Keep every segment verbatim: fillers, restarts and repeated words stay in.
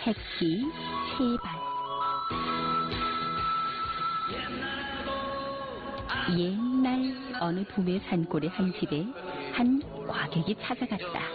새끼 세발. 옛날 어느 도매 산골의 한 집에 한 과객이 찾아갔다.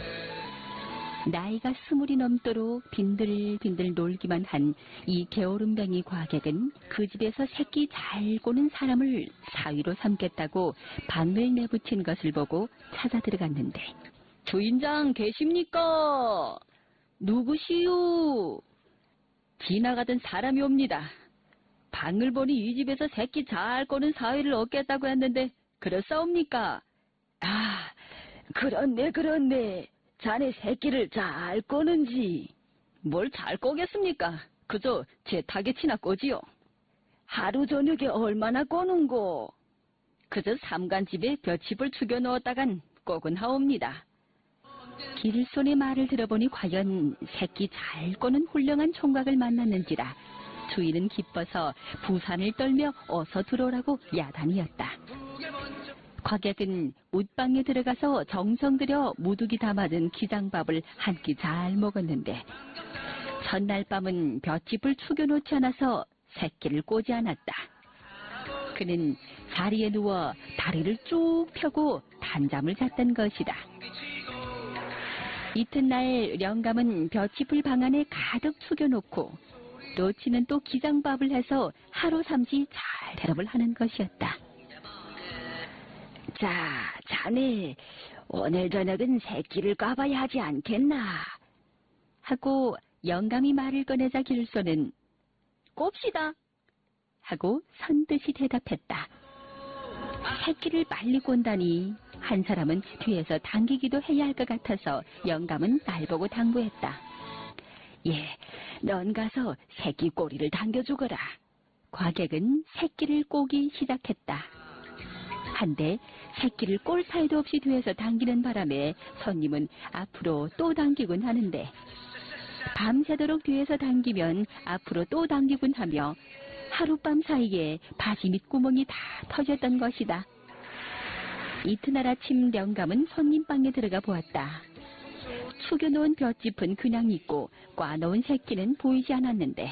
나이가 스물이 넘도록 빈들빈들 놀기만 한 이 게으름뱅이 과객은 그 집에서 새끼 잘 꼬는 사람을 사위로 삼겠다고 방을 내붙인 것을 보고 찾아 들어갔는데, 주인장 계십니까? 누구시오? 지나가던 사람이 옵니다. 방을 보니 이 집에서 새끼 잘 꼬는 사위를 얻겠다고 했는데 그렇사옵니까? 아, 그렇네 그렇네. 자네 새끼를 잘 꼬는지. 뭘 잘 꼬겠습니까? 그저 제 타겟이나 꼬지요. 하루 저녁에 얼마나 꼬는고? 그저 삼간집에 볏짚을 죽여 넣었다간 꼬곤 하옵니다. 길손의 말을 들어보니 과연 새끼 잘 꼬는 훌륭한 총각을 만났는지라 주인은 기뻐서 부산을 떨며 어서 들어오라고 야단이었다. 과객은 웃방에 들어가서 정성 들여 무둑이 담아든 기장밥을 한 끼 잘 먹었는데, 전날 밤은 볏짚을 죽여놓지 않아서 새끼를 꼬지 않았다. 그는 자리에 누워 다리를 쭉 펴고 단잠을 잤던 것이다. 이튿날 영감은 볏짚을 방 안에 가득 죽여놓고 노치는 또 기장밥을 해서 하루 삼시 잘 대접을 하는 것이었다. 자, 자네 오늘 저녁은 새끼를 까봐야 하지 않겠나? 하고 영감이 말을 꺼내자 길손은 꼽시다 하고 선듯이 대답했다. 새끼를 빨리 꼰다니 한 사람은 뒤에서 당기기도 해야 할 것 같아서 영감은 날 보고 당부했다. 예, 넌 가서 새끼 꼬리를 당겨주거라. 과객은 새끼를 꼬기 시작했다. 한데 새끼를 꼴 사이도 없이 뒤에서 당기는 바람에 손님은 앞으로 또 당기곤 하는데, 밤새도록 뒤에서 당기면 앞으로 또 당기곤 하며 하룻밤 사이에 바지 밑구멍이 다 터졌던 것이다. 이튿날 아침 영감은 손님방에 들어가 보았다. 숙여놓은 볏짚은 그냥 있고 꽈놓은 새끼는 보이지 않았는데,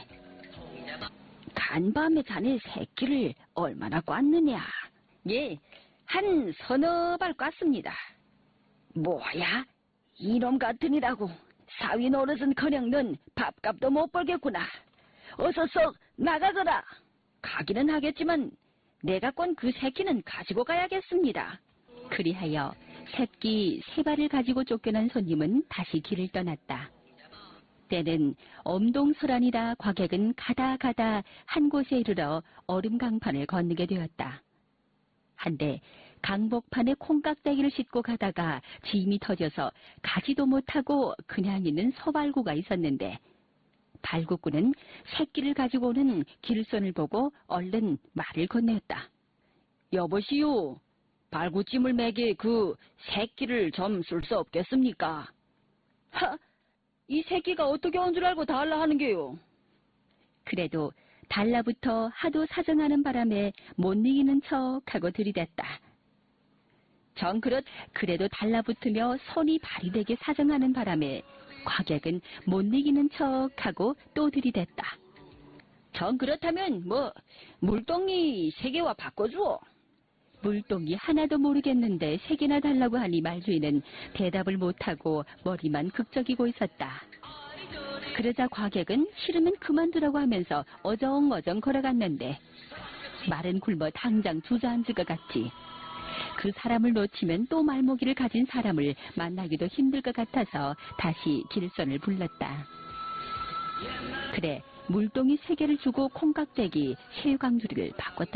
간밤에 자네 새끼를 얼마나 꽈느냐? 예, 한 서너 발 꽈습니다. 뭐야? 이놈 같으니라고 사위 노릇은커녕 넌 밥값도 못 벌겠구나. 어서 썩 나가거라. 가기는 하겠지만 내가 꼰 그 새끼는 가지고 가야겠습니다. 그리하여 새끼 세 발을 가지고 쫓겨난 손님은 다시 길을 떠났다. 때는 엄동설한이라 과객은 가다 가다 한 곳에 이르러 얼음 강판을 건너게 되었다. 한데 강복판에 콩깍대기를 싣고 가다가 짐이 터져서 가지도 못하고 그냥 있는 서발구가 있었는데, 발구꾼은 새끼를 가지고 오는 길손을 보고 얼른 말을 건네었다. 여보시오, 발구찜을 매게 그 새끼를 좀 쓸 수 없겠습니까? 하, 이 새끼가 어떻게 온 줄 알고 달라 하는 게요? 그래도 달라부터 하도 사정하는 바람에 못 이기는 척하고 들이댔다. 정 그렇 그래도 달라붙으며 손이 발이 되게 사정하는 바람에 과객은 못 이기는 척하고 또 들이댔다. 정 그렇다면 뭐 물동이 세 개와 바꿔주오. 물동이 하나도 모르겠는데 세 개나 달라고 하니 말주인은 대답을 못하고 머리만 극적이고 있었다. 그러자 과객은 싫으면 그만두라고 하면서 어정어정 걸어갔는데, 말은 굶어 당장 주저앉을 것 같지. 그 사람을 놓치면 또 말모기를 가진 사람을 만나기도 힘들 것 같아서 다시 길손을 불렀다. 그래, 물동이 세 개를 주고 콩깍대기 세 광주리를 바꿨다.